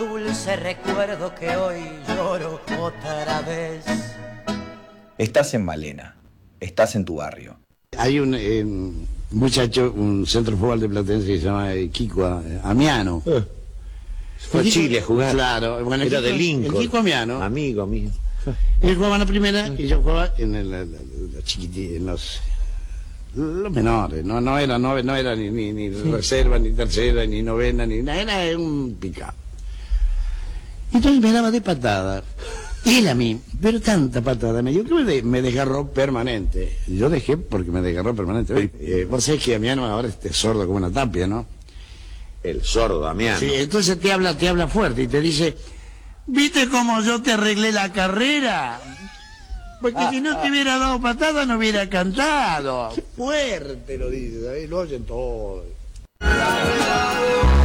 dulce recuerdo que hoy lloro otra vez. Estás en Malena, estás en tu barrio. Hay un muchacho, un centro de fútbol de Platense que se llama Kiko Amiano. Fue a Chile a jugar. Claro, bueno, era Kiko, de Lincoln. El Kiko Amiano. Amigo mío. Él jugaba en la primera y yo jugaba en los menores. No era ni reserva, ni tercera, ni novena, ni nada. Era un picado. Entonces me daba de patada. Él a mí, pero tanta patada me dio que me desgarró permanente. Yo dejé porque me desgarró permanente. Vos sabés que Amiano ahora es sordo como una tapia, ¿no? El sordo Damián. Sí, entonces te habla fuerte y te dice, ¿viste cómo yo te arreglé la carrera? Porque si no te hubiera dado patada no hubiera cantado. Fuerte lo dice, ¿sabes? Lo oyen todos.